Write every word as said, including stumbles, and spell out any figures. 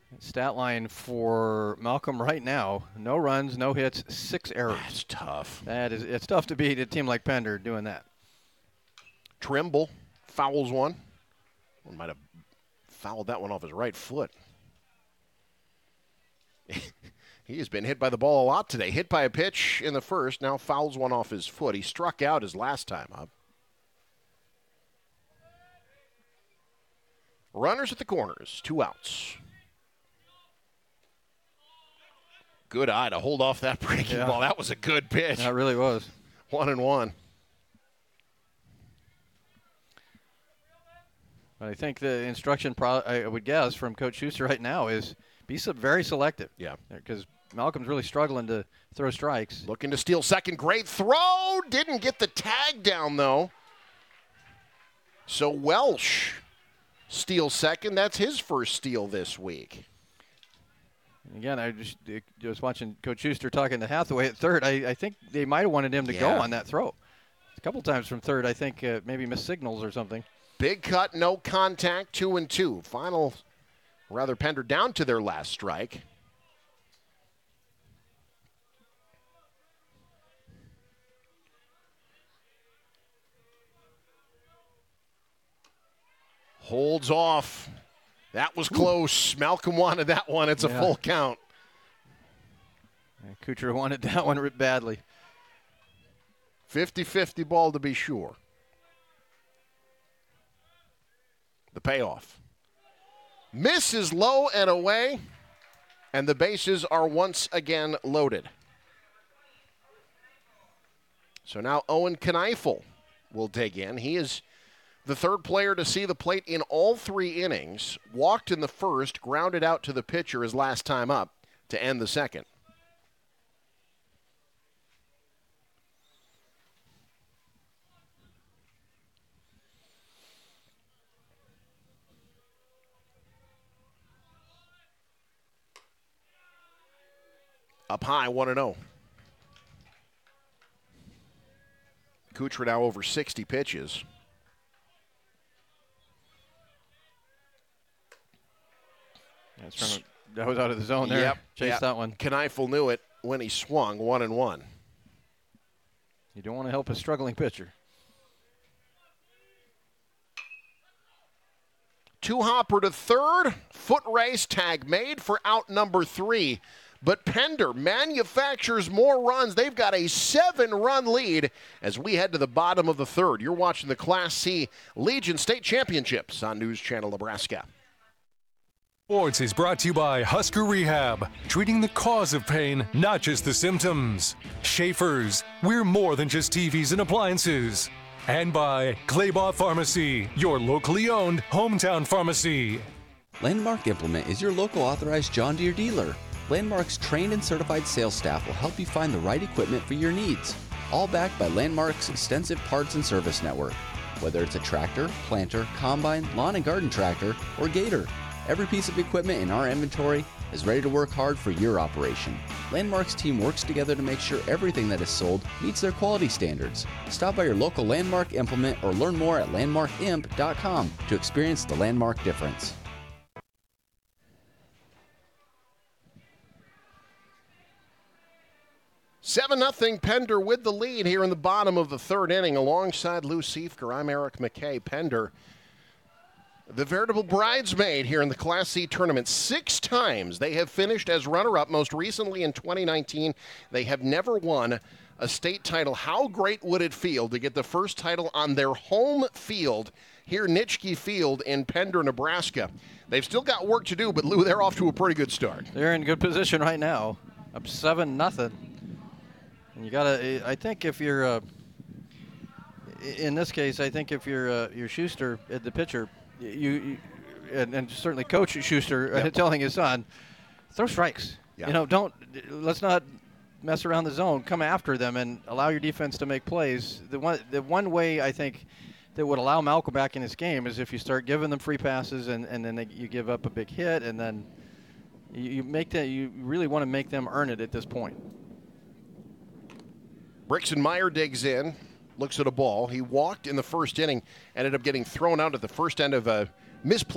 Stat line for Malcolm right now: no runs, no hits, six errors. That's tough. That is, it's tough to beat a team like Pender doing that. Trimble fouls one. One might have fouled that one off his right foot. He has been hit by the ball a lot today. Hit by a pitch in the first, now fouls one off his foot. He struck out his last time up. Runners at the corners, two outs. Good eye to hold off that breaking yeah. ball. That was a good pitch. That really was. One and one. I think the instruction, pro- I would guess, from Coach Schuster right now is be sub- very selective. Yeah. Because Malcolm's really struggling to throw strikes. Looking to steal second. Great throw. Didn't get the tag down, though. So Welsh steals second. That's his first steal this week. And again, I just, just watching Coach Schuster talking to Hathaway at third. I, I think they might have wanted him to yeah. go on that throw. A couple times from third, I think uh, maybe missed signals or something. Big cut, no contact, two and two. Final, rather, Pender down to their last strike. Holds off. That was close. Ooh. Malcolm wanted that one. It's yeah. a full count. Yeah, Kuchar wanted that one badly. fifty-fifty ball to be sure. The payoff. Misses low and away, and the bases are once again loaded. So now Owen Kneifel will dig in. He is the third player to see the plate in all three innings. Walked in the first, grounded out to the pitcher his last time up to end the second. Up high, one and oh. Kuchar now over sixty pitches. That's from a, that was out of the zone there. Yep. Chased yep. that one. Kneifel knew it when he swung, one and one. You don't want to help a struggling pitcher. Two hopper to third. Foot race, tag made for out number three. But Pender manufactures more runs. They've got a seven-run lead as we head to the bottom of the third. You're watching the Class C Legion State Championships on News Channel Nebraska. Sports is brought to you by Husker Rehab, treating the cause of pain, not just the symptoms. Schaefer's, we're more than just T Vs and appliances. And by Claybaugh Pharmacy, your locally owned hometown pharmacy. Landmark Implement is your local authorized John Deere dealer. Landmark's trained and certified sales staff will help you find the right equipment for your needs, all backed by Landmark's extensive parts and service network. Whether it's a tractor, planter, combine, lawn and garden tractor, or gator, every piece of equipment in our inventory is ready to work hard for your operation. Landmark's team works together to make sure everything that is sold meets their quality standards. Stop by your local Landmark Implement or learn more at landmark imp dot com to experience the Landmark difference. seven nothing Pender with the lead here in the bottom of the third inning. Alongside Lou Siefker, I'm Eric McKay. Pender, the veritable bridesmaid here in the Class C tournament. Six times they have finished as runner-up, most recently in twenty nineteen. They have never won a state title. How great would it feel to get the first title on their home field here, Nitschke Field in Pender, Nebraska? They've still got work to do, but Lou, they're off to a pretty good start. They're in good position right now, up seven nothing. And you gotta, I think if you're, uh, in this case, I think if you're uh, you're Schuster at the pitcher, you, you and, and certainly Coach Schuster yep. uh, telling his son, throw strikes. Yep. You know, don't let's not mess around the zone. Come after them and allow your defense to make plays. The one the one way I think that would allow Malcolm back in his game is if you start giving them free passes and and then they, you give up a big hit and then you, you make that you really want to make them earn it at this point. Brixton Meyer digs in, looks at a ball. He walked in the first inning, ended up getting thrown out at the first end of a misplaced